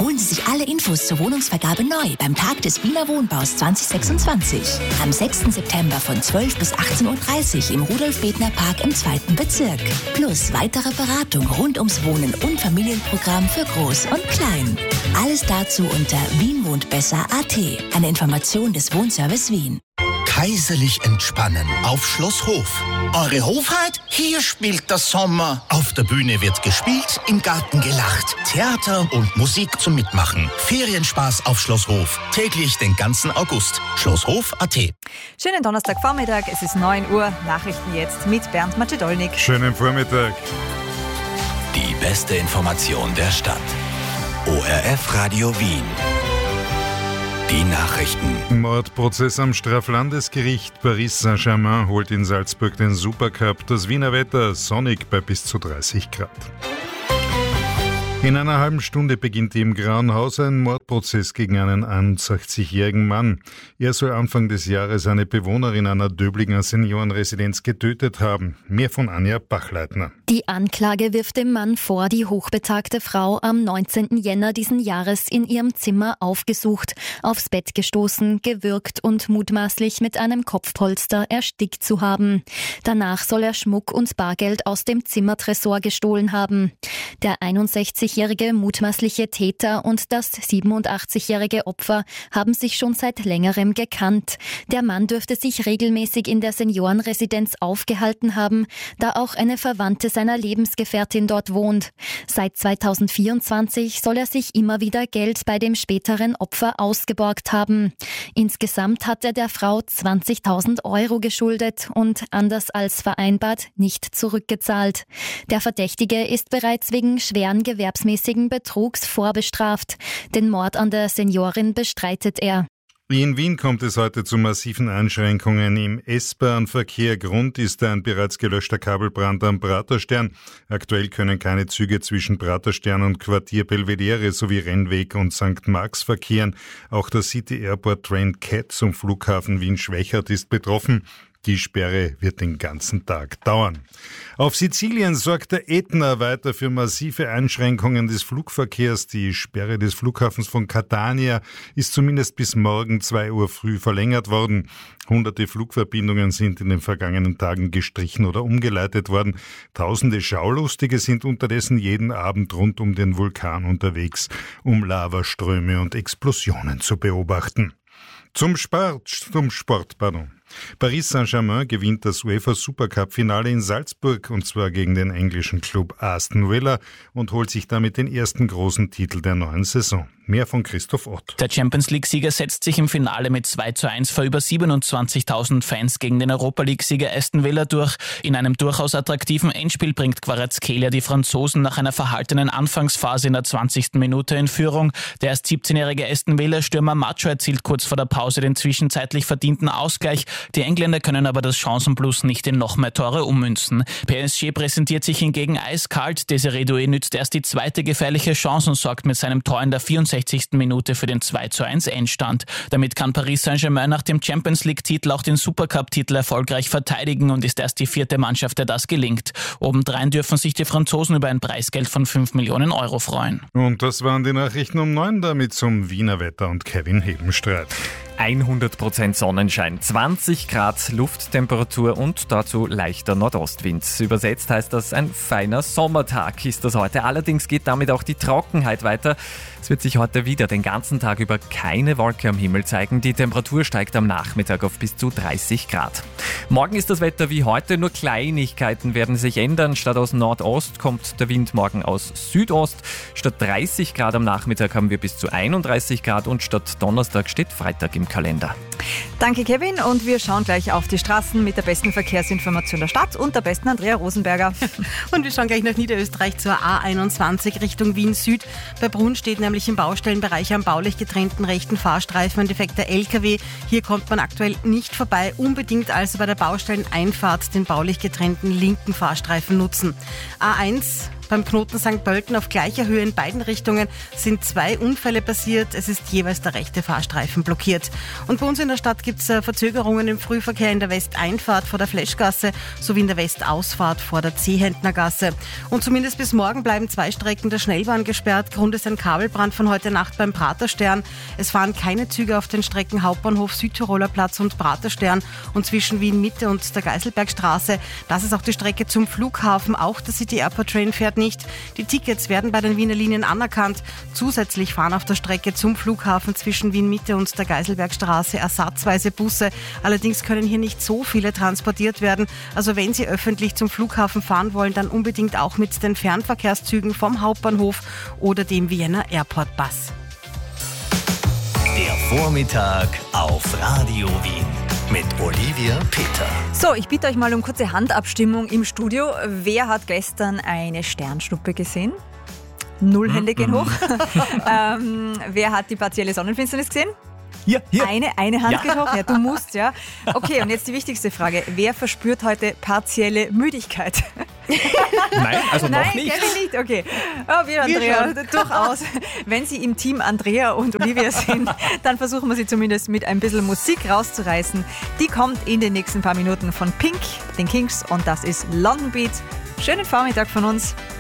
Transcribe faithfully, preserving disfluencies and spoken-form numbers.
Holen Sie sich alle Infos zur Wohnungsvergabe neu beim Tag des Wiener Wohnbaus zwanzig sechsundzwanzig. Am sechsten September von zwölf bis achtzehn Uhr dreißig im Rudolf-Bedner-Park im zweiten Bezirk. Plus weitere Beratung rund ums Wohnen und Familienprogramm für Groß und Klein. Alles dazu unter wien wohnt besser punkt a t. Eine Information des Wohnservice Wien. Kaiserlich entspannen auf Schloss Hof. Eure Hofheit? Hier spielt der Sommer. Auf der Bühne wird gespielt, im Garten gelacht. Theater und Musik zum Mitmachen. Ferienspaß auf Schloss Hof. Täglich den ganzen August. schlosshof punkt a t. Schönen Donnerstagvormittag, es ist neun Uhr. Nachrichten jetzt mit Bernd Macedolnik. Schönen Vormittag. Die beste Information der Stadt. O R F Radio Wien. Die Nachrichten. Mordprozess am Straflandesgericht. Paris Saint-Germain holt in Salzburg den Supercup. Das Wiener Wetter sonnig bei bis zu dreißig Grad. In einer halben Stunde beginnt im Grauen Haus ein Mordprozess gegen einen einundsechzigjährigen Mann. Er soll Anfang des Jahres eine Bewohnerin einer Döblinger Seniorenresidenz getötet haben. Mehr von Anja Bachleitner. Die Anklage wirft dem Mann vor, die hochbetagte Frau am neunzehnten Jänner diesen Jahres in ihrem Zimmer aufgesucht, aufs Bett gestoßen, gewürgt und mutmaßlich mit einem Kopfpolster erstickt zu haben. Danach soll er Schmuck und Bargeld aus dem Zimmertresor gestohlen haben. Der einundsechzigjährige mutmaßliche Täter und das siebenundachtzigjährige Opfer haben sich schon seit längerem gekannt. Der Mann dürfte sich regelmäßig in der Seniorenresidenz aufgehalten haben, da auch eine Verwandte seiner Lebensgefährtin dort wohnt. Seit zweitausendvierundzwanzig soll er sich immer wieder Geld bei dem späteren Opfer ausgeborgt haben. Insgesamt hat er der Frau zwanzigtausend Euro geschuldet und anders als vereinbart nicht zurückgezahlt. Der Verdächtige ist bereits wegen schweren gewerbsmäßigen Betrugs vorbestraft. Den Mord an der Seniorin bestreitet er. In Wien kommt es heute zu massiven Einschränkungen im S-Bahn-Verkehr. Grund ist ein bereits gelöschter Kabelbrand am Praterstern. Aktuell können keine Züge zwischen Praterstern und Quartier Belvedere sowie Rennweg und Sankt Marx verkehren. Auch der City Airport Train C A T zum Flughafen Wien-Schwechat ist betroffen. Die Sperre wird den ganzen Tag dauern. Auf Sizilien sorgt der Ätna weiter für massive Einschränkungen des Flugverkehrs. Die Sperre des Flughafens von Catania ist zumindest bis morgen zwei Uhr früh verlängert worden. Hunderte Flugverbindungen sind in den vergangenen Tagen gestrichen oder umgeleitet worden. Tausende Schaulustige sind unterdessen jeden Abend rund um den Vulkan unterwegs, um Lavaströme und Explosionen zu beobachten. Zum Sport, zum Sport, pardon. Paris Saint-Germain gewinnt das UEFA Supercup-Finale in Salzburg und zwar gegen den englischen Club Aston Villa und holt sich damit den ersten großen Titel der neuen Saison. Mehr von Christoph Ott. Der Champions-League-Sieger setzt sich im Finale mit zwei zu eins vor über siebenundzwanzigtausend Fans gegen den Europa-League-Sieger Aston Villa durch. In einem durchaus attraktiven Endspiel bringt Kvaratskhelia die Franzosen nach einer verhaltenen Anfangsphase in der zwanzigsten Minute in Führung. Der erst siebzehnjährige Aston Villa-Stürmer Macho erzielt kurz vor der Pause den zwischenzeitlich verdienten Ausgleich. Die Engländer können aber das Chancenplus nicht in noch mehr Tore ummünzen. P S G präsentiert sich hingegen eiskalt. Desiree Doué nützt erst die zweite gefährliche Chance und sorgt mit seinem Tor in der vierundsechzigsten Minute für den zwei zu eins Endstand. Damit kann Paris Saint-Germain nach dem Champions-League-Titel auch den Supercup-Titel erfolgreich verteidigen und ist erst die vierte Mannschaft, der das gelingt. Obendrein dürfen sich die Franzosen über ein Preisgeld von fünf Millionen Euro freuen. Und das waren die Nachrichten um neun, damit zum Wiener Wetter und Kevin Hebenstreit. hundert Prozent Sonnenschein, zwanzig Grad Lufttemperatur und dazu leichter Nordostwind. Übersetzt heißt das, ein feiner Sommertag ist das heute. Allerdings geht damit auch die Trockenheit weiter. Es wird sich heute wieder den ganzen Tag über keine Wolke am Himmel zeigen. Die Temperatur steigt am Nachmittag auf bis zu dreißig Grad. Morgen ist das Wetter wie heute, nur Kleinigkeiten werden sich ändern. Statt aus Nordost kommt der Wind morgen aus Südost. Statt dreißig Grad am Nachmittag haben wir bis zu einunddreißig Grad und statt Donnerstag steht Freitag im Kalender. Danke Kevin und wir schauen gleich auf die Straßen mit der besten Verkehrsinformation der Stadt und der besten Andrea Rosenberger. Und wir schauen gleich nach Niederösterreich zur A einundzwanzig Richtung Wien Süd. Bei Brunn steht nämlich im Baustellenbereich am baulich getrennten rechten Fahrstreifen ein defekter L K W. Hier kommt man aktuell nicht vorbei. Unbedingt also bei der Baustelleneinfahrt den baulich getrennten linken Fahrstreifen nutzen. A eins Beim Knoten Sankt Pölten auf gleicher Höhe in beiden Richtungen sind zwei Unfälle passiert. Es ist jeweils der rechte Fahrstreifen blockiert. Und bei uns in der Stadt gibt es Verzögerungen im Frühverkehr in der Westeinfahrt vor der Fleschgasse sowie in der Westausfahrt vor der Zehentnergasse. Und zumindest bis morgen bleiben zwei Strecken der Schnellbahn gesperrt. Grund ist ein Kabelbrand von heute Nacht beim Praterstern. Es fahren keine Züge auf den Strecken Hauptbahnhof, Südtiroler Platz und Praterstern und zwischen Wien Mitte und der Geiselbergstraße. Das ist auch die Strecke zum Flughafen. Auch der City Airport Train fährt nicht. Die Tickets werden bei den Wiener Linien anerkannt. Zusätzlich fahren auf der Strecke zum Flughafen zwischen Wien Mitte und der Geiselbergstraße ersatzweise Busse. Allerdings können hier nicht so viele transportiert werden. Also wenn Sie öffentlich zum Flughafen fahren wollen, dann unbedingt auch mit den Fernverkehrszügen vom Hauptbahnhof oder dem Vienna Airport Bus. Der Vormittag auf Radio Wien mit Olivia Peter. So, ich bitte euch mal um kurze Handabstimmung im Studio. Wer hat gestern eine Sternschnuppe gesehen? Null Hände gehen hoch. ähm, wer hat die partielle Sonnenfinsternis gesehen? Hier, hier. Eine, eine Hand geht hoch. Ja, du musst, ja. Okay, und jetzt die wichtigste Frage. Wer verspürt heute partielle Müdigkeit? Nein, also noch Nein, nicht. Nein, nicht. Okay. Oh, wir, Andrea, wir durchaus. Wenn Sie im Team Andrea und Olivia sind, dann versuchen wir Sie zumindest mit ein bisschen Musik rauszureißen. Die kommt in den nächsten paar Minuten von Pink, den Kings, und das ist London Beat. Schönen Vormittag von uns.